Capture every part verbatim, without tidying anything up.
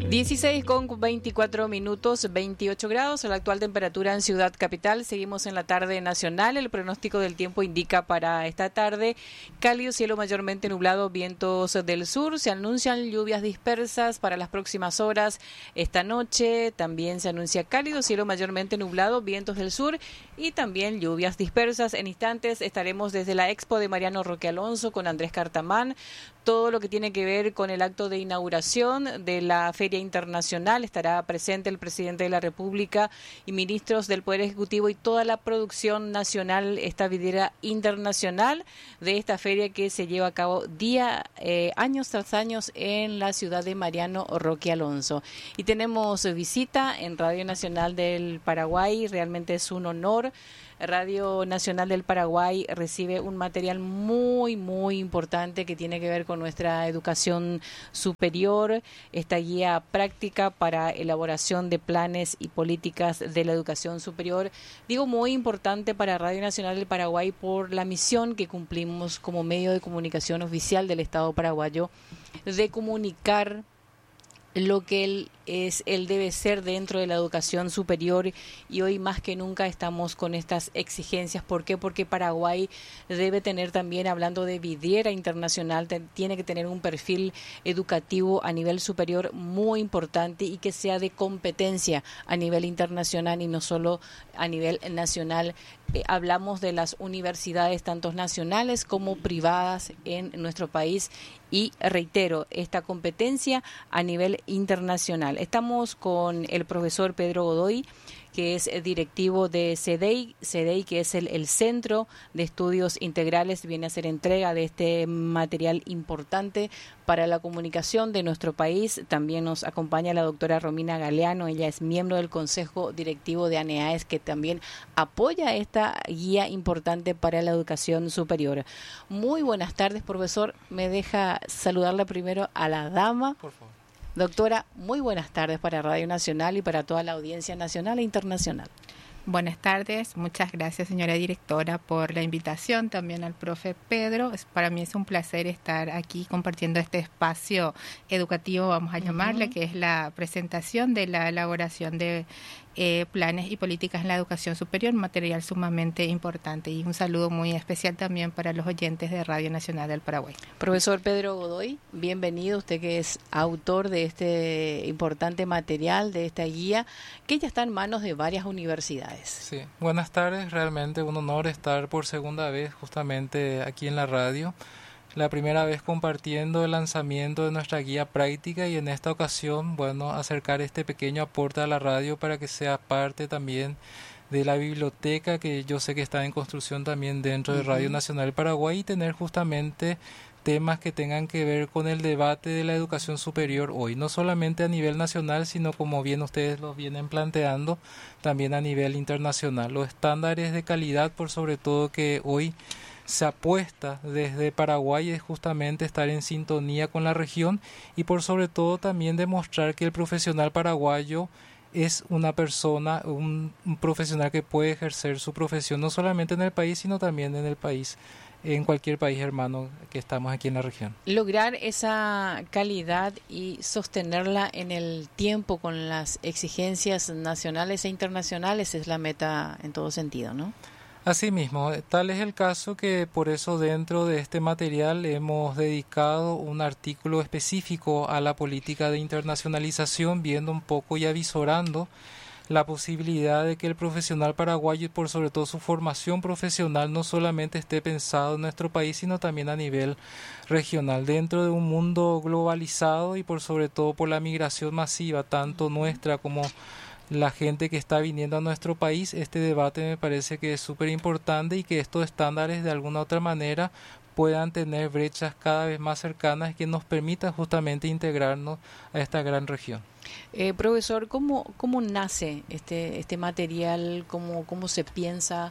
dieciséis con veinticuatro minutos, veintiocho grados, la actual temperatura en Ciudad Capital. Seguimos en la tarde nacional. El pronóstico del tiempo indica para esta tarde cálido, cielo mayormente nublado, vientos del sur. Se anuncian lluvias dispersas para las próximas horas. Esta noche también se anuncia cálido, cielo mayormente nublado, vientos del sur y también lluvias dispersas. En instantes estaremos desde la Expo de Mariano Roque Alonso con Andrés Cartamán. Todo lo que tiene que ver con el acto de inauguración de la Feria Internacional. Estará presente el presidente de la República y ministros del Poder Ejecutivo y toda la producción nacional, esta vidriera internacional de esta feria que se lleva a cabo día, eh, años tras años en la ciudad de Mariano Roque Alonso. Y tenemos visita en Radio Nacional del Paraguay, realmente es un honor. Radio Nacional del Paraguay recibe un material muy, muy importante que tiene que ver con nuestra educación superior, esta guía práctica para elaboración de planes y políticas de la educación superior. Digo muy importante para Radio Nacional del Paraguay por la misión que cumplimos como medio de comunicación oficial del Estado paraguayo de comunicar lo que él es, él debe ser dentro de la educación superior, y hoy más que nunca estamos con estas exigencias. ¿Por qué? Porque Paraguay debe tener también, hablando de vidriera internacional, te, tiene que tener un perfil educativo a nivel superior muy importante y que sea de competencia a nivel internacional y no solo a nivel nacional. Eh, hablamos de las universidades tanto nacionales como privadas en nuestro país y reitero, esta competencia a nivel internacional. Estamos con el profesor Pedro Godoy, que es directivo de C D I, C D I que es el, el Centro de Estudios Integrales, viene a hacer entrega de este material importante para la comunicación de nuestro país. También nos acompaña la doctora Romina Galeano, ella es miembro del Consejo Directivo de ANEAES, que también apoya esta guía importante para la educación superior. Muy buenas tardes, profesor. Me deja saludarla primero a la dama. Por favor. Doctora, muy buenas tardes para Radio Nacional y para toda la audiencia nacional e internacional. Buenas tardes, muchas gracias señora directora por la invitación, también al profe Pedro. Es, para mí es un placer estar aquí compartiendo este espacio educativo, vamos a llamarle, uh-huh. que es la presentación de la elaboración de eh, planes y políticas en la educación superior, material sumamente importante, y un saludo muy especial también para los oyentes de Radio Nacional del Paraguay. Profesor Pedro Godoy, bienvenido, usted que es autor de este importante material, de esta guía, que ya está en manos de varias universidades. Sí, buenas tardes, realmente un honor estar por segunda vez justamente aquí en la radio. La primera vez compartiendo el lanzamiento de nuestra guía práctica y en esta ocasión, bueno, acercar este pequeño aporte a la radio para que sea parte también de la biblioteca que yo sé que está en construcción también dentro de Radio Nacional Paraguay, y tener justamente temas que tengan que ver con el debate de la educación superior hoy, no solamente a nivel nacional, sino como bien ustedes lo vienen planteando, también a nivel internacional. Los estándares de calidad, por sobre todo, que hoy se apuesta desde Paraguay es justamente estar en sintonía con la región y por sobre todo también demostrar que el profesional paraguayo es una persona, un, un profesional que puede ejercer su profesión no solamente en el país, sino también en el país, en cualquier país hermano que estamos aquí en la región. Lograr esa calidad y sostenerla en el tiempo con las exigencias nacionales e internacionales es la meta en todo sentido, ¿no? Asimismo, tal es el caso que por eso dentro de este material hemos dedicado un artículo específico a la política de internacionalización, viendo un poco y avisorando la posibilidad de que el profesional paraguayo y por sobre todo su formación profesional no solamente esté pensado en nuestro país, sino también a nivel regional, dentro de un mundo globalizado y por sobre todo por la migración masiva, tanto nuestra como la gente que está viniendo a nuestro país. Este debate me parece que es súper importante y que estos estándares de alguna u otra manera puedan tener brechas cada vez más cercanas que nos permitan justamente integrarnos a esta gran región. Eh, profesor, ¿cómo, cómo nace este, este material? ¿Cómo, cómo se piensa?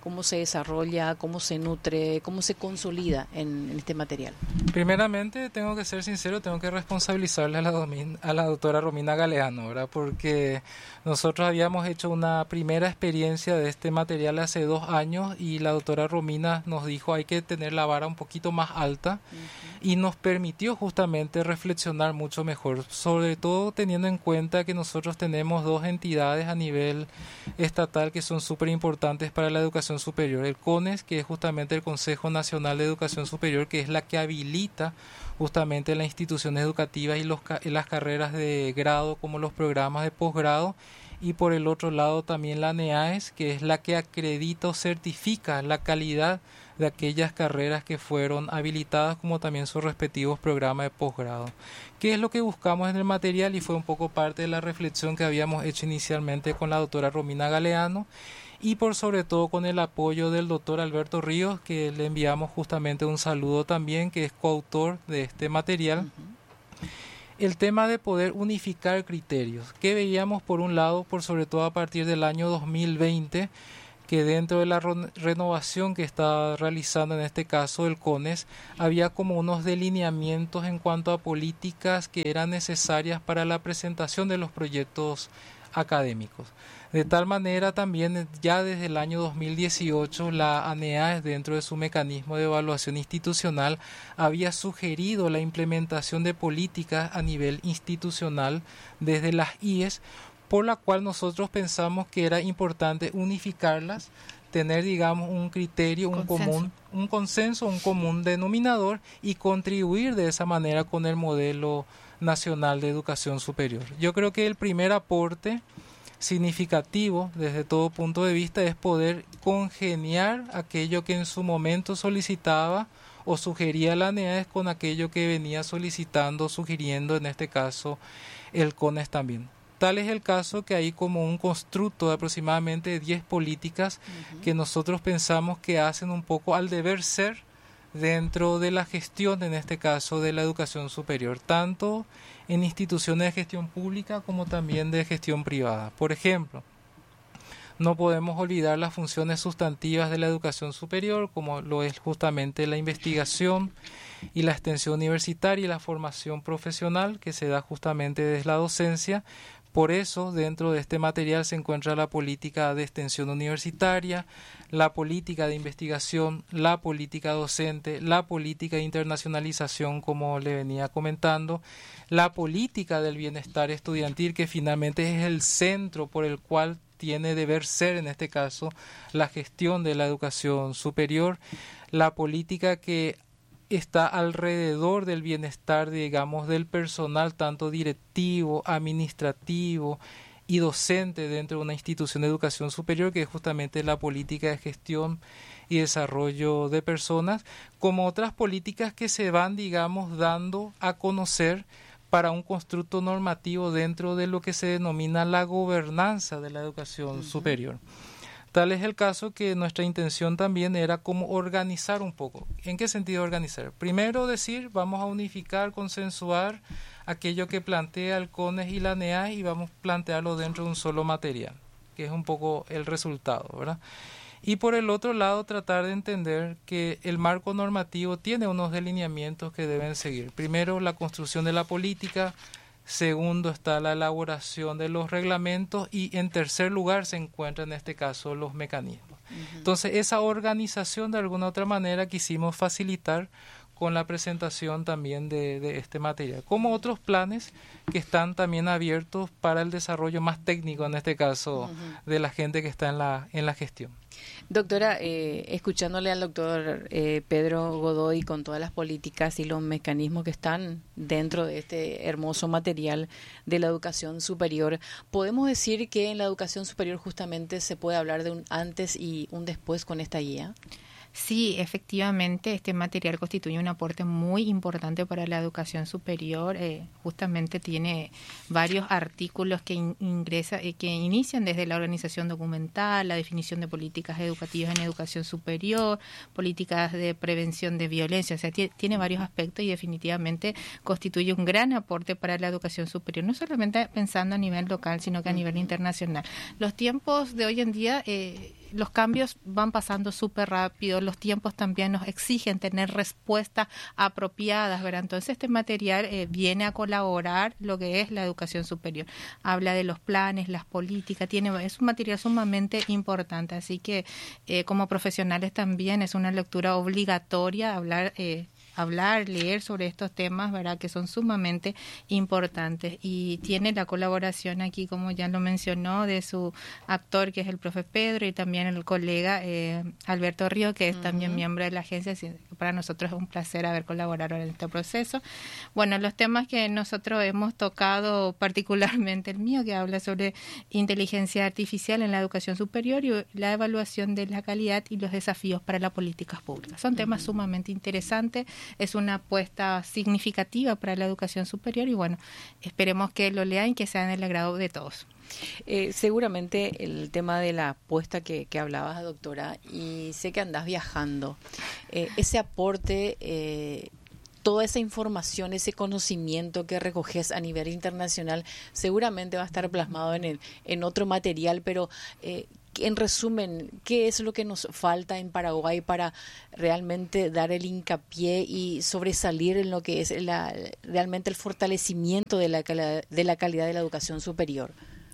cómo se desarrolla, cómo se nutre, cómo se consolida en, en este material. Primeramente, tengo que ser sincero, tengo que responsabilizarle a la, domin, a la doctora Romina Galeano, ¿verdad? Porque nosotros habíamos hecho una primera experiencia de este material hace dos años y la doctora Romina nos dijo hay que tener la vara un poquito más alta uh-huh. y nos permitió justamente reflexionar mucho mejor, sobre todo teniendo en cuenta que nosotros tenemos dos entidades a nivel estatal que son súper importantes para la educación superior. El CONES, que es justamente el Consejo Nacional de Educación Superior, que es la que habilita justamente las instituciones educativas y, los, y las carreras de grado como los programas de posgrado, y por el otro lado también la NEAES, que es la que acredita o certifica la calidad de aquellas carreras que fueron habilitadas como también sus respectivos programas de posgrado. ¿Qué es lo que buscamos en el material? Y fue un poco parte de la reflexión que habíamos hecho inicialmente con la doctora Romina Galeano y por sobre todo con el apoyo del doctor Alberto Ríos, que le enviamos justamente un saludo también, que es coautor de este material. Uh-huh. El tema de poder unificar criterios, que veíamos por un lado, por sobre todo a partir del año dos mil veinte, que dentro de la re- renovación que está realizando en este caso el CONES, había como unos delineamientos en cuanto a políticas que eran necesarias para la presentación de los proyectos académicos. De tal manera también ya desde el año dos mil dieciocho la ANEAES, dentro de su mecanismo de evaluación institucional, había sugerido la implementación de políticas a nivel institucional desde las I E S, por la cual nosotros pensamos que era importante unificarlas, tener, digamos, un criterio, un consenso. común, un consenso, un común denominador y contribuir de esa manera con el modelo nacional de educación superior. Yo creo que el primer aporte significativo desde todo punto de vista es poder congeniar aquello que en su momento solicitaba o sugería la ANEAES con aquello que venía solicitando, sugiriendo en este caso el CONES también. Tal es el caso que hay como un constructo de aproximadamente diez políticas uh-huh. que nosotros pensamos que hacen un poco al deber ser dentro de la gestión, en este caso, de la educación superior, tanto en instituciones de gestión pública como también de gestión privada. Por ejemplo, no podemos olvidar las funciones sustantivas de la educación superior, como lo es justamente la investigación y la extensión universitaria y la formación profesional que se da justamente desde la docencia. Por eso, dentro de este material se encuentra la política de extensión universitaria, la política de investigación, la política docente, la política de internacionalización, como le venía comentando, la política del bienestar estudiantil, que finalmente es el centro por el cual tiene deber ser, en este caso, la gestión de la educación superior, la política que está alrededor del bienestar, digamos, del personal, tanto directivo, administrativo y docente dentro de una institución de educación superior, que es justamente la política de gestión y desarrollo de personas, como otras políticas que se van, digamos, dando a conocer para un constructo normativo dentro de lo que se denomina la gobernanza de la educación uh-huh. superior. Tal es el caso que nuestra intención también era como organizar un poco. ¿En qué sentido organizar? Primero decir, vamos a unificar, consensuar aquello que plantea el CONES y la ANEAES y vamos a plantearlo dentro de un solo material, que es un poco el resultado, ¿verdad? Y por el otro lado, tratar de entender que el marco normativo tiene unos delineamientos que deben seguir. Primero, la construcción de la política. Segundo, está la elaboración de los reglamentos. Y en tercer lugar, se encuentran en este caso los mecanismos. Uh-huh. Entonces, esa organización, de alguna otra manera, quisimos facilitar con la presentación también de, de este material, como otros planes que están también abiertos para el desarrollo más técnico, en este caso, uh-huh. de la gente que está en la, en la gestión. Doctora, eh, escuchándole al doctor eh, Pedro Godoy con todas las políticas y los mecanismos que están dentro de este hermoso material de la educación superior, ¿podemos decir que en la educación superior justamente se puede hablar de un antes y un después con esta guía? Sí, efectivamente, este material constituye un aporte muy importante para la educación superior. Eh, justamente tiene varios artículos que in, ingresa, eh, que inician desde la organización documental, la definición de políticas educativas en educación superior, políticas de prevención de violencia. O sea, t- tiene varios aspectos y definitivamente constituye un gran aporte para la educación superior, no solamente pensando a nivel local, sino que a nivel internacional. Los tiempos de hoy en día... Eh, los cambios van pasando súper rápido, los tiempos también nos exigen tener respuestas apropiadas, ¿verdad? Entonces este material eh, viene a colaborar lo que es la educación superior. Habla de los planes, las políticas, tiene, es un material sumamente importante, así que eh, como profesionales también es una lectura obligatoria hablar eh, hablar, leer sobre estos temas, ¿verdad?, que son sumamente importantes. Y tiene la colaboración aquí, como ya lo mencionó, de su actor, que es el profe Pedro, y también el colega eh, Alberto Río, que es uh-huh. también miembro de la agencia. Así que para nosotros es un placer haber colaborado en este proceso. Bueno, los temas que nosotros hemos tocado, particularmente el mío, que habla sobre inteligencia artificial en la educación superior y la evaluación de la calidad y los desafíos para las políticas públicas. Son temas uh-huh. sumamente interesantes. Es una apuesta significativa para la educación superior y bueno, esperemos que lo lean y que sean del agrado de todos. Eh, seguramente el tema de la apuesta que, que hablabas, doctora, y sé que andás viajando, eh, ese aporte, eh, toda esa información, ese conocimiento que recoges a nivel internacional, seguramente va a estar plasmado en, el, en otro material, pero eh, en resumen, ¿qué es lo que nos falta en Paraguay para realmente dar el hincapié y sobresalir en lo que es la, realmente el fortalecimiento de la, de la calidad de la educación superior?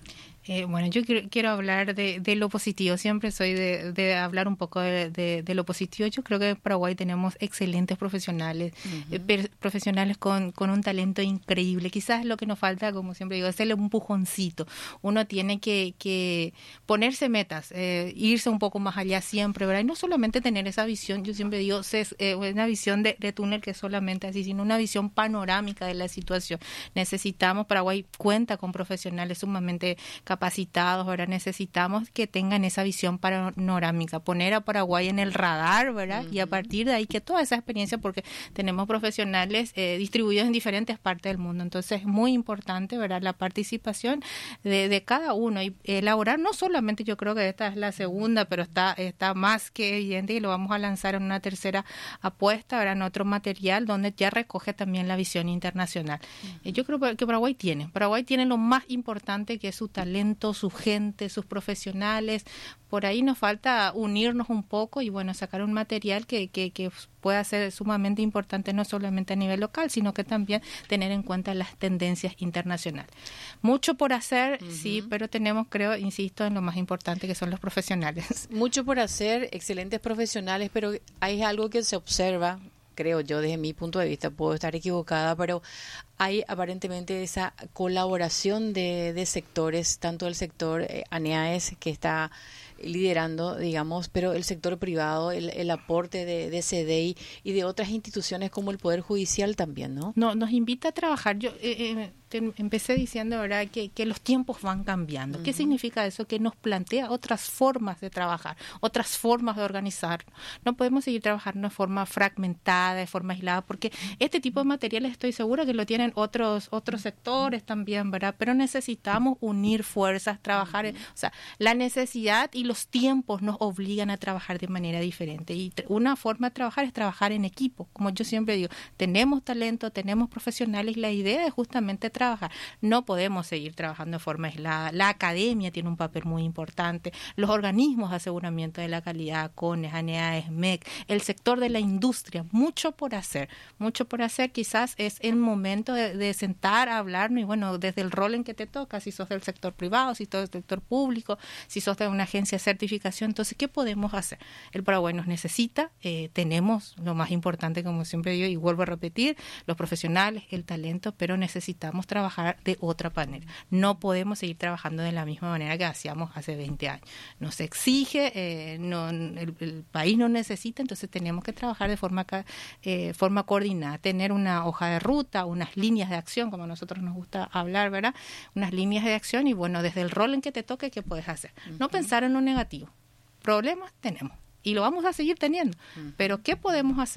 Eh, bueno, yo quiero, quiero hablar de, de lo positivo. Siempre soy de, de hablar un poco de, de, de lo positivo. Yo creo que en Paraguay tenemos excelentes profesionales, uh-huh. eh, per, profesionales con, con un talento increíble. Quizás lo que nos falta, como siempre digo, es el empujoncito. Uno tiene que, que ponerse metas, eh, irse un poco más allá siempre, ¿verdad? Y no solamente tener esa visión, yo siempre digo, es eh, una visión de, de túnel que es solamente así, sino una visión panorámica de la situación. Necesitamos, Paraguay cuenta con profesionales sumamente capacitados, ahora necesitamos que tengan esa visión panorámica, poner a Paraguay en el radar, ¿verdad? Uh-huh. Y a partir de ahí que toda esa experiencia, porque tenemos profesionales eh, distribuidos en diferentes partes del mundo, entonces es muy importante, ¿verdad?, la participación de, de cada uno y elaborar, no solamente, yo creo que esta es la segunda, pero está, está más que evidente y lo vamos a lanzar en una tercera apuesta, ¿verdad?, en otro material donde ya recoge también la visión internacional. Uh-huh. Yo creo que Paraguay tiene, Paraguay tiene lo más importante, que es su talento, su gente, sus profesionales. Por ahí nos falta unirnos un poco y bueno, sacar un material que, que, que pueda ser sumamente importante, no solamente a nivel local, sino que también tener en cuenta las tendencias internacionales. Mucho por hacer, uh-huh. sí, pero tenemos, creo, insisto, en lo más importante, que son los profesionales. Mucho por hacer, excelentes profesionales, pero hay algo que se observa, creo yo, desde mi punto de vista, puedo estar equivocada, pero hay aparentemente esa colaboración de, de sectores, tanto el sector eh, ANEAES, que está liderando, digamos, pero el sector privado, el, el aporte de, de C D I y de otras instituciones como el Poder Judicial también, ¿no? No, nos invita a trabajar. Yo eh, eh, te, empecé diciendo, ¿verdad?, que, que los tiempos van cambiando. Uh-huh. ¿Qué significa eso? Que nos plantea otras formas de trabajar, otras formas de organizar. No podemos seguir trabajando de forma fragmentada, de forma aislada, porque este tipo de materiales estoy segura que lo tienen otros otros sectores también, ¿verdad? Pero necesitamos unir fuerzas, trabajar, en, o sea, la necesidad y los tiempos nos obligan a trabajar de manera diferente y una forma de trabajar es trabajar en equipo. Como yo siempre digo, tenemos talento, tenemos profesionales y la idea es justamente trabajar. No podemos seguir trabajando de forma aislada. La academia tiene un papel muy importante, los organismos de aseguramiento de la calidad, CONES, ANEAES, M E C, el sector de la industria, mucho por hacer, mucho por hacer. Quizás es el momento de, de sentar a hablarnos y bueno, desde el rol en que te toca, si sos del sector privado, si sos del sector público, si sos de una agencia de certificación, entonces, ¿qué podemos hacer? El Paraguay nos necesita, eh, tenemos lo más importante, como siempre digo, y vuelvo a repetir, los profesionales, el talento, pero necesitamos trabajar de otra manera. No podemos seguir trabajando de la misma manera que hacíamos hace veinte años. Nos exige, eh, no, el, el país nos necesita, entonces tenemos que trabajar de forma, eh, forma coordinada, tener una hoja de ruta, unas líneas de acción, como a nosotros nos gusta hablar, ¿verdad? Unas líneas de acción y bueno, desde el rol en que te toque, ¿qué puedes hacer? No uh-huh. pensar en lo negativo. Problemas tenemos y lo vamos a seguir teniendo, uh-huh. pero ¿qué podemos hacer?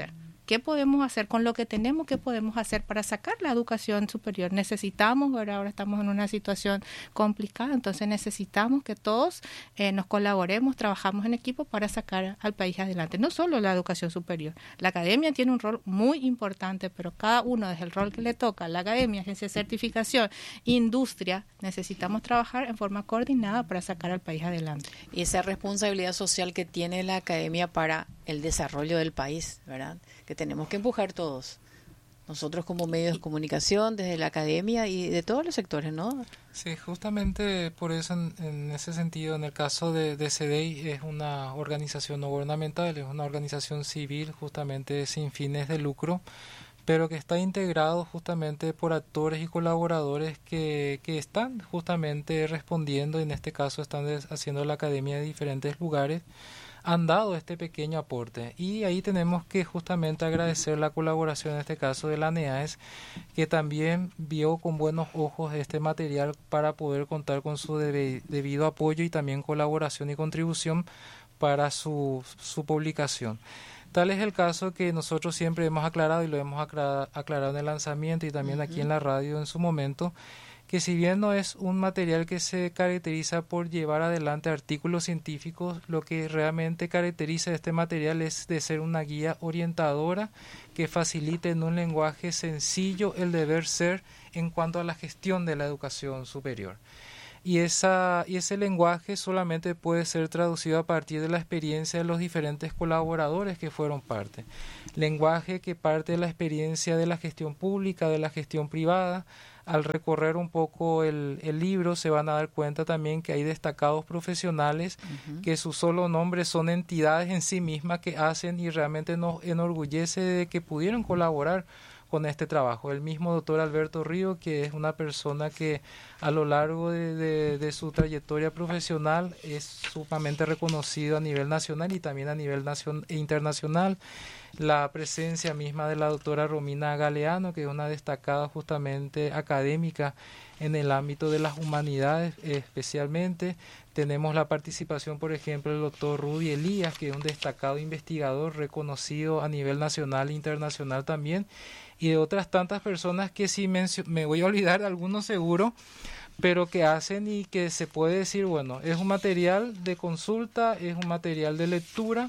¿qué podemos hacer con lo que tenemos? ¿Qué podemos hacer para sacar la educación superior? Necesitamos, ¿verdad? Ahora estamos en una situación complicada, entonces necesitamos que todos eh, nos colaboremos, trabajamos en equipo para sacar al país adelante. No solo la educación superior. La academia tiene un rol muy importante, pero cada uno desde el rol que le toca, la academia, agencia de certificación, industria, necesitamos trabajar en forma coordinada para sacar al país adelante. Y esa responsabilidad social que tiene la academia para el desarrollo del país, ¿verdad? Que tenemos que empujar todos. Nosotros como medios de comunicación, desde la academia y de todos los sectores, ¿no? Sí, justamente por eso en, en ese sentido, en el caso de, de C D I, es una organización no gubernamental, es una organización civil justamente sin fines de lucro, pero que está integrado justamente por actores y colaboradores que, que están justamente respondiendo, en este caso están des, haciendo la academia de diferentes lugares, han dado este pequeño aporte, y ahí tenemos que justamente agradecer la colaboración en este caso de la ANEAES, que también vio con buenos ojos este material para poder contar con su debe, debido apoyo y también colaboración y contribución para su, su publicación. Tal es el caso que nosotros siempre hemos aclarado, y lo hemos aclarado en el lanzamiento y también uh-huh. aquí en la radio en su momento, que si bien no es un material que se caracteriza por llevar adelante artículos científicos, lo que realmente caracteriza este material es de ser una guía orientadora que facilite en un lenguaje sencillo el deber ser en cuanto a la gestión de la educación superior. Y, esa, y ese lenguaje solamente puede ser traducido a partir de la experiencia de los diferentes colaboradores que fueron parte. Lenguaje que parte de la experiencia de la gestión pública, de la gestión privada. Al recorrer un poco el, el libro se van a dar cuenta también que hay destacados profesionales uh-huh. que su solo nombre son entidades en sí mismas que hacen, y realmente nos enorgullece de que pudieron colaborar con este trabajo. El mismo doctor Alberto Río, que es una persona que a lo largo de, de, de su trayectoria profesional es sumamente reconocido a nivel nacional y también a nivel nacion- e internacional. La presencia misma de la doctora Romina Galeano, que es una destacada justamente académica en el ámbito de las humanidades especialmente. Tenemos la participación, por ejemplo, del doctor Rudy Elías, que es un destacado investigador reconocido a nivel nacional e internacional también, y de otras tantas personas que sí mencio- me voy a olvidar de algunos seguro, pero que hacen y que se puede decir, bueno, es un material de consulta, es un material de lectura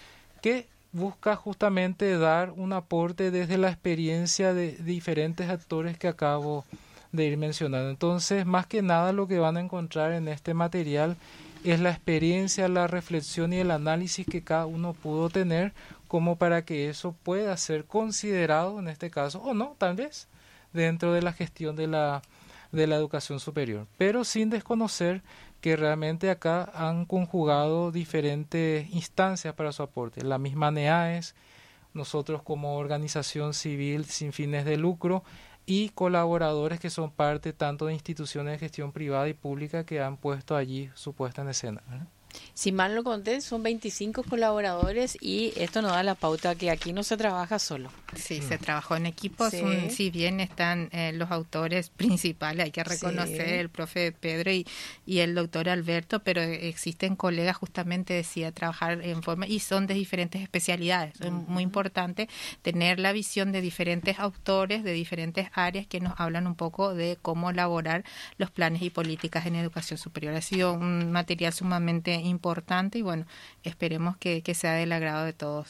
que busca justamente dar un aporte desde la experiencia de diferentes actores que acabo de ir mencionando. Entonces, más que nada lo que van a encontrar en este material es la experiencia, la reflexión y el análisis que cada uno pudo tener, como para que eso pueda ser considerado en este caso, o no, tal vez, dentro de la gestión de la, de la educación superior, pero sin desconocer que realmente acá han conjugado diferentes instancias para su aporte. La misma ANEAES, nosotros como organización civil sin fines de lucro, y colaboradores que son parte tanto de instituciones de gestión privada y pública que han puesto allí su puesta en escena, ¿verdad? Si mal no conté, son veinticinco colaboradores, y esto nos da la pauta que aquí no se trabaja solo. Sí, se trabajó en equipos, Sí. un, si bien están eh, los autores principales, hay que reconocer, Sí. el profe Pedro y, y el doctor Alberto, pero existen colegas, justamente decía, trabajar en forma, y son de diferentes especialidades. Uh-huh. Es muy importante tener la visión de diferentes autores, de diferentes áreas que nos hablan un poco de cómo elaborar los planes y políticas en educación superior. Ha sido un material sumamente importante y bueno, esperemos que, que sea del agrado de todos.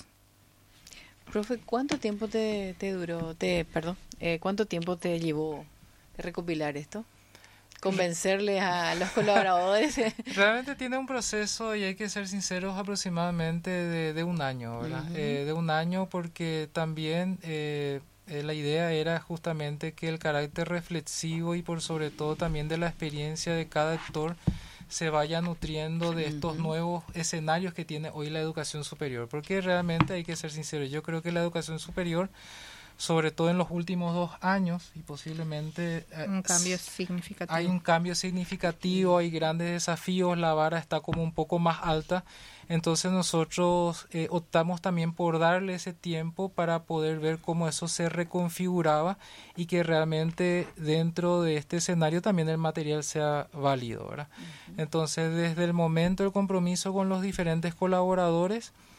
Profe, ¿cuánto tiempo te, te duró, te, perdón, eh, cuánto tiempo te llevó recopilar esto? Convencerles a los colaboradores. Realmente tiene un proceso, y hay que ser sinceros, aproximadamente de, de un año, ¿verdad? Uh-huh. Eh, de un año porque también eh, eh, la idea era justamente que el carácter reflexivo y por sobre todo también de la experiencia de cada actor se vaya nutriendo de estos uh-huh. nuevos escenarios que tiene hoy la educación superior, porque realmente hay que ser sinceros, yo creo que la educación superior, sobre todo en los últimos dos años y posiblemente un cambio significativo. Hay un cambio significativo, hay grandes desafíos, la vara está como un poco más alta, entonces nosotros eh, optamos también por darle ese tiempo para poder ver cómo eso se reconfiguraba y que realmente dentro de este escenario también el material sea válido, ¿verdad? Uh-huh. Entonces desde el momento del compromiso con los diferentes colaboradores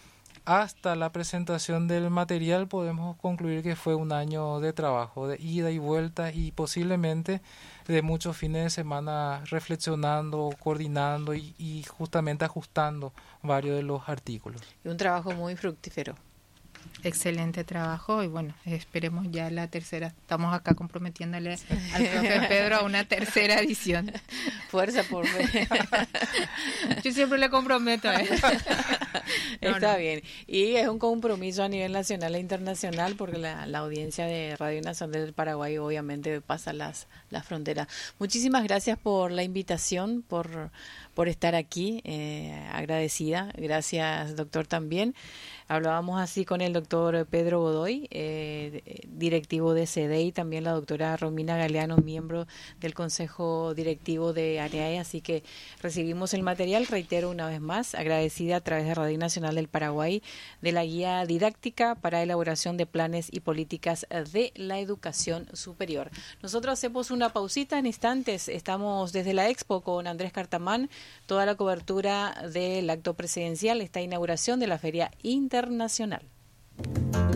hasta la presentación del material podemos concluir que fue un año de trabajo, de ida y vuelta y posiblemente de muchos fines de semana reflexionando, coordinando y, y justamente ajustando varios de los artículos. Y un trabajo muy fructífero. Excelente trabajo y bueno, esperemos ya la tercera. Estamos acá comprometiéndole al profe Pedro a una tercera edición. Fuerza, por fe. Yo siempre le comprometo a él. No, Está no. bien. Y es un compromiso a nivel nacional e internacional porque la, la audiencia de Radio Nacional del Paraguay obviamente pasa las, las fronteras. Muchísimas gracias por la invitación, por, por estar aquí. Eh, agradecida. Gracias, doctor, también. Hablábamos así con el doctor Pedro Godoy, eh, directivo de C D E, y también la doctora Romina Galeano, miembro del Consejo Directivo de ANEAE, así que recibimos el material, reitero una vez más, agradecida a través de Radio Nacional del Paraguay, de la guía didáctica para elaboración de planes y políticas de la educación superior. Nosotros hacemos una pausita en instantes, estamos desde la Expo con Andrés Cartamán, toda la cobertura del acto presidencial, esta inauguración de la Feria Internacional.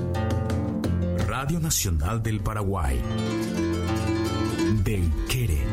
Radio Nacional del Paraguay. Del Querer.